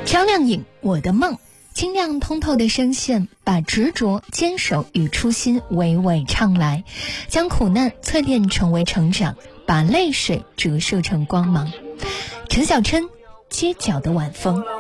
张靓颖，我的梦，清亮通透的声线把执着、坚守与初心娓娓唱来，将苦难淬炼成为成长，把泪水折射成光芒。陈小琛，街角的晚风。